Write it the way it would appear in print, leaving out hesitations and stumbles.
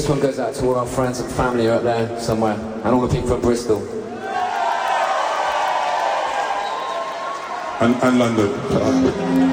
This one goes out to all our friends and family out there somewhere, and all the people from Bristol. And London.